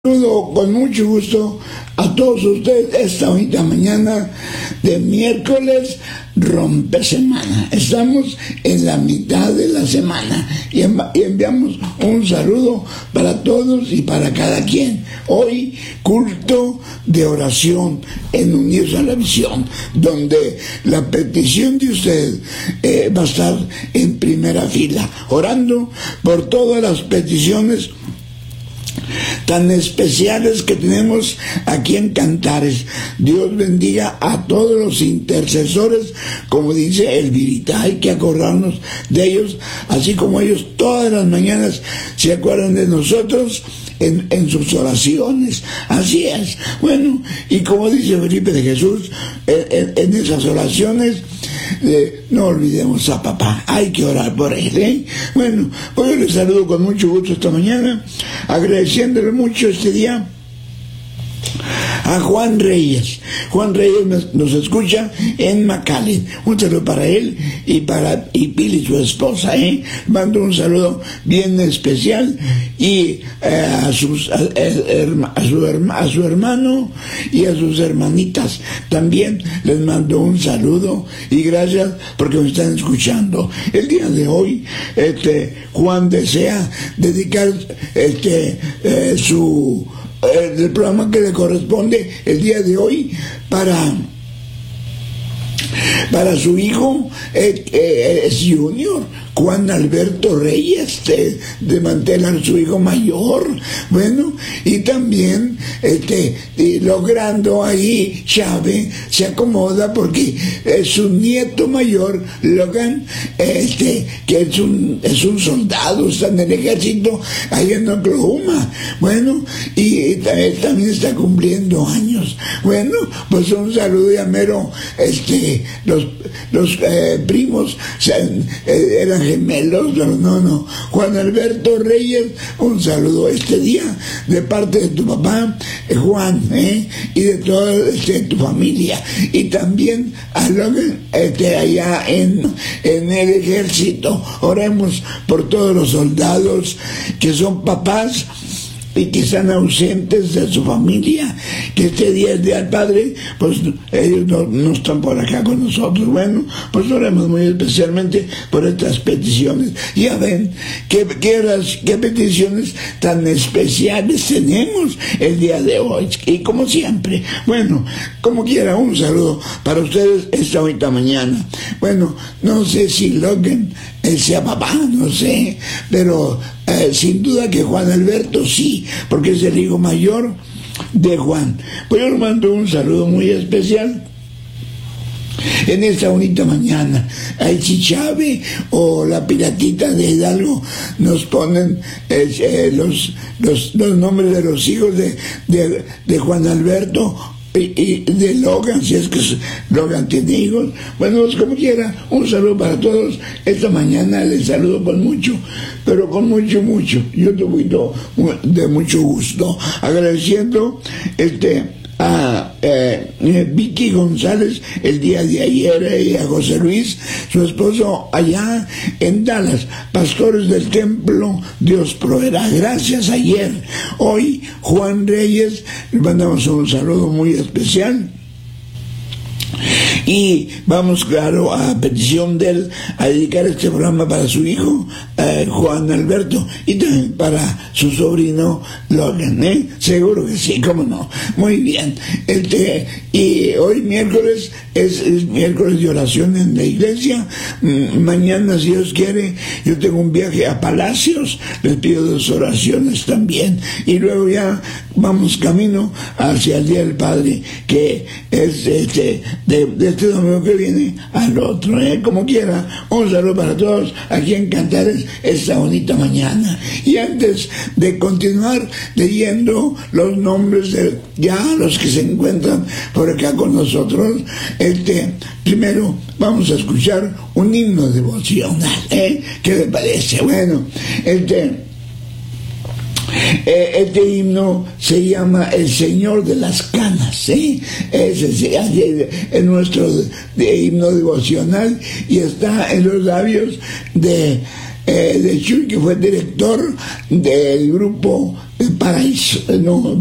Saludo con mucho gusto a todos ustedes esta bonita mañana de miércoles rompe semana. Estamos en la mitad de la semana y enviamos un saludo para todos y para cada quien. Hoy culto de oración en Unidos a la Visión, donde la petición de usted va a estar en primera fila, orando por todas las peticiones tan especiales que tenemos aquí en Cantares. Dios bendiga a todos los intercesores, como dice Elvirita, hay que acordarnos de ellos, así como ellos todas las mañanas se acuerdan de nosotros en sus oraciones. Así es. Bueno, y como dice Felipe de Jesús, en esas oraciones, no olvidemos a papá, hay que orar por él, Bueno, pues yo les saludo con mucho gusto esta mañana, agradeciéndole mucho este día a Juan Reyes. Juan Reyes nos escucha en McAllen. Un saludo para él y Pili, su esposa, Mando un saludo bien especial y a su hermano y a sus hermanitas también les mando un saludo y gracias porque me están escuchando. El día de hoy Juan desea dedicar el programa que le corresponde el día de hoy para su hijo Junior, Juan Alberto Reyes, de Mantelar, su hijo mayor. Bueno, y también logrando ahí Chávez se acomoda porque su nieto mayor, Logan, que es un soldado, está en el ejército allá en Oklahoma. Bueno, y también está cumpliendo años. Bueno, pues un saludo a mero, los primos eran gemelos, no. Juan Alberto Reyes, un saludo este día de parte de tu papá, Juan, y de toda tu familia, y también a Logan, allá en el ejército. Oremos por todos los soldados que son papás y que están ausentes de su familia, que este día es día del padre, pues ellos no están por acá con nosotros. Bueno, pues oremos muy especialmente por estas peticiones. Ya ven qué peticiones tan especiales tenemos el día de hoy, y como siempre, bueno, como quiera, un saludo para ustedes esta bonita mañana. Bueno, no sé si Logan sea papá, no sé, pero sin duda que Juan Alberto sí, porque es el hijo mayor de Juan. Pues yo le mando un saludo muy especial en esta bonita mañana. A Chichave o la Piratita de Hidalgo nos ponen los nombres de los hijos de Juan Alberto y de Logan, si es que Logan tiene hijos. Bueno, pues como quiera, un saludo para todos. Esta mañana les saludo con mucho, pero con mucho, yo te cuido de mucho gusto, agradeciendo a Vicky González el día de ayer, y a José Luis, su esposo, allá en Dallas, pastores del templo, Dios proveerá. Gracias ayer. Hoy Juan Reyes, le mandamos un saludo muy especial. Y vamos, claro, a petición de él, a dedicar este programa para su hijo, Juan Alberto, y también para su sobrino Logan, seguro que sí, cómo no. Muy bien. Y hoy miércoles es miércoles de oración en la iglesia. Mañana, si Dios quiere, yo tengo un viaje a Palacios, les pido 2 oraciones también, y luego ya vamos camino hacia el Día del Padre, que es de este domingo que viene al otro, como quiera. Un saludo para todos aquí en Cantares esta bonita mañana. Y antes de continuar leyendo los nombres de ya los que se encuentran por acá con nosotros, primero vamos a escuchar un himno devocional, ¿qué le parece? Bueno, este himno se llama El Señor de las Canas, ese es nuestro himno devocional y está en los labios de de Chuy, que fue director del grupo Paraíso, no,